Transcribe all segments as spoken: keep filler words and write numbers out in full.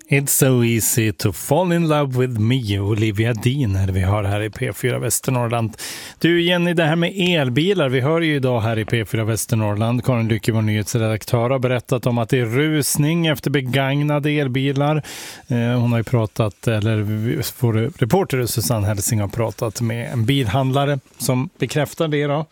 It's so easy to fall in love with me, Olivia Dean, vi har här i P fyra Västernorrland. Du Jenny, det här med elbilar, vi hör ju idag här i P fyra Västernorrland, Karin Lycke, vår nyhetsredaktör, har berättat om att det är rusning efter begagnade elbilar. Eh, hon har ju pratat, eller vår reporter Susanne Helsing har pratat med en bilhandlare som bekräftar det då.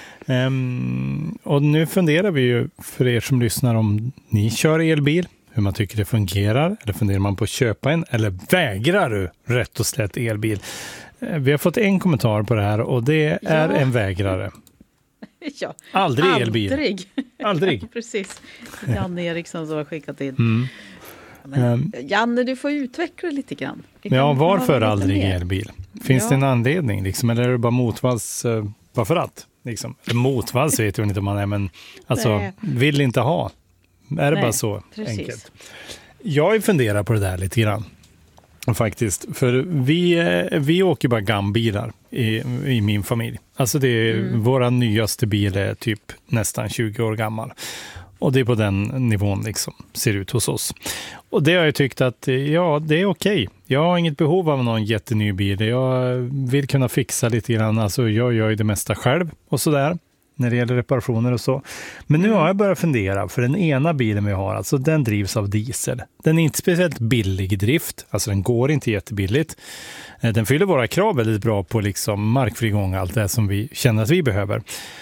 Um, och nu funderar vi ju för er som lyssnar om ni kör elbil, hur man tycker det fungerar, eller funderar man på att köpa en, eller vägrar du rätt och slätt elbil? Vi har fått en kommentar på det här och det är ja. en vägrare. Ja. Aldrig elbil. Aldrig. Aldrig. Precis. Janne Eriksson som har skickat in. Mm. Men, Janne, du får utveckla lite grann. Ja, varför aldrig mer. elbil? Finns ja. det en anledning? Liksom, eller är det bara motvalls? Uh, varför att? Liksom. Motvalls vet jag inte om man är, men alltså, vill inte ha. Är det Nej, bara så precis. enkelt? Jag funderar på det där lite grann. Faktiskt. För vi, vi åker bara gambilar i, i min familj. Alltså det är, mm. våra nyaste bil är typ nästan tjugo år gammal. Och det är på den nivån liksom ser ut hos oss. Och det har jag tyckt att ja, det är okej. Jag har inget behov av någon jätteny bil. Jag vill kunna fixa lite grann. Alltså jag gör ju det mesta själv och sådär. När det gäller reparationer och så. Men nu har jag börjat fundera, för den ena bilen vi har, alltså den drivs av diesel. Den är inte speciellt billig i drift, alltså den går inte jättebilligt. Den fyller våra krav väldigt bra på liksom markfrigång och allt det som vi känner att vi behöver.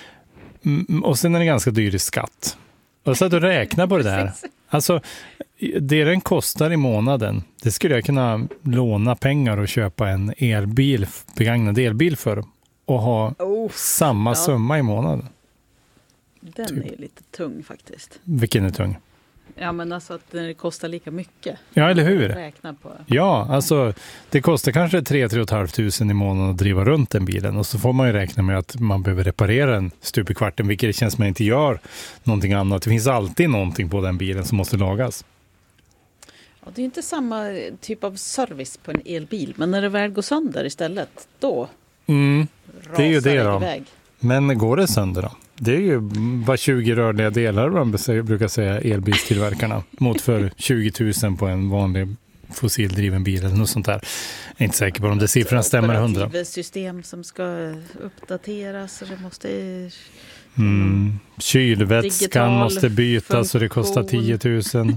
Och sen är den ganska dyr i skatt. Och så att du räknar på det där. Alltså, det den kostar i månaden, det skulle jag kunna låna pengar och köpa en elbil, begagnad elbil för. Och ha oh, samma ja. summa i månaden. Den typ. är lite tung faktiskt. Vilken är tung? Ja, men alltså att det kostar lika mycket. Ja, eller hur? Räkna på. Ja, alltså det kostar kanske tre till tre och ett halvt tusen i månaden att driva runt den bilen. Och så får man ju räkna med att man behöver reparera den stup i kvarten, vilket det känns som man inte gör någonting annat. Det finns alltid någonting på den bilen som måste lagas. Ja, det är inte samma typ av service på en elbil, men när det väl går sönder istället, då Mm, det är ju det då. Iväg. Men går det sönder då? Det är ju bara tjugo rörliga delar man brukar säga elbilstillverkarna mot för tjugo tusen på en vanlig fossildriven bil eller något sånt där. Jag är inte säker på om det siffrorna stämmer hundra. Det är system som ska uppdateras och det måste... Mm, kylvätskan måste bytas och det kostar tio tusen.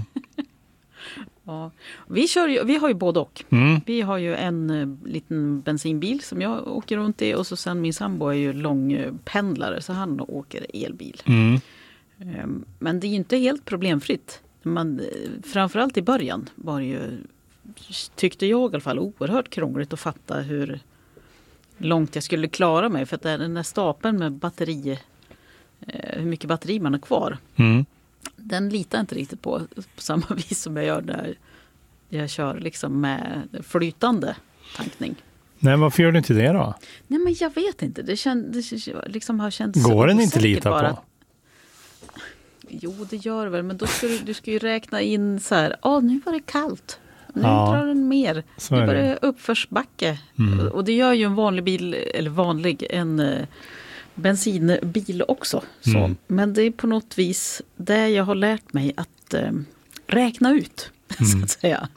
Ja. Vi, kör ju, vi har ju både och. Mm. Vi har ju en uh, liten bensinbil som jag åker runt i. Och så sen min sambo är ju långpendlare så han åker elbil. Mm. Um, men det är ju inte helt problemfritt. Man, framförallt i början var det ju, tyckte jag i alla fall, oerhört krångligt att fatta hur långt jag skulle klara mig. För att den där stapeln med batteri, uh, hur mycket batteri man har kvar. Mm. Den litar jag inte riktigt på på samma vis som jag gör när jag kör liksom med flytande tankning. Nej, varför gör du inte det då? Nej, men jag vet inte. Det, känd, det liksom har känts Går den inte lita bara. på? Jo, det gör väl. Men då ska du, du ska ju räkna in så här. Ja, nu var det kallt. Nu ja, drar den mer. Nu var det uppförsbacke. Mm. Och det gör ju en vanlig bil, eller vanlig, en bensinbil också. Så. Mm. Men det är på något vis det jag har lärt mig att eh, räkna ut, mm. så att säga.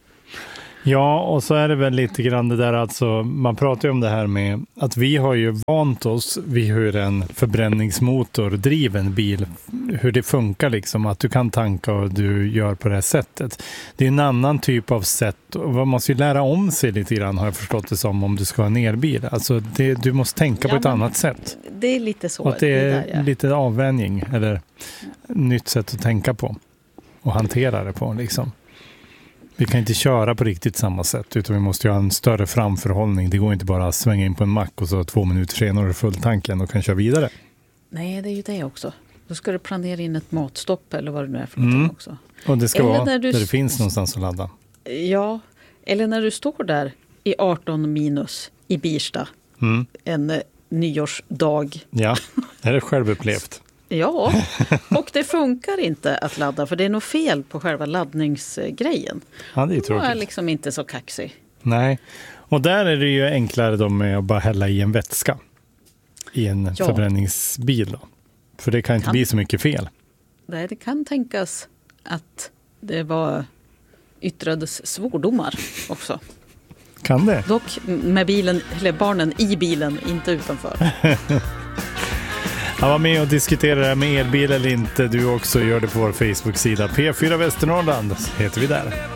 Ja, och så är det väl lite grann det där, alltså, man pratar ju om det här med att vi har ju vant oss vid hur en förbränningsmotor driven bil, hur det funkar liksom, att du kan tanka och du gör på det här sättet. Det är en annan typ av sätt och man måste ju lära om sig lite grann, har jag förstått det som, om du ska ha en elbil. Alltså det, du måste tänka ja, på ett annat sätt. Det är lite så. Och att det är det där, ja. lite avvänjning eller nytt sätt att tänka på och hantera det på liksom. Vi kan inte köra på riktigt samma sätt, utan vi måste ju ha en större framförhållning. Det går inte bara att svänga in på en mack och så två minuter senare är full tanken och kan köra vidare. Nej, det är ju det också. Då ska du planera in ett matstopp eller vad det nu är för något mm. också. Och det ska eller vara där, du... där det finns någonstans att ladda. Ja, eller när du står där i arton minus i Birsta mm. en eh, nyårsdag. Ja, det är självupplevt. Ja, och det funkar inte att ladda för det är nog fel på själva laddningsgrejen. Ja, det är tråkigt. Det är liksom inte så kaxig. Nej, och där är det ju enklare då med att bara hälla i en vätska i en ja. förbränningsbil då. För det kan inte kan, bli så mycket fel. Nej, det kan tänkas att det var yttrades svordomar också. Kan det? Dock med bilen, eller barnen i bilen, inte utanför. Ja, var med och diskutera det här med elbil eller inte. Du också gör det på vår Facebook-sida. P fyra Västernorrland heter vi där.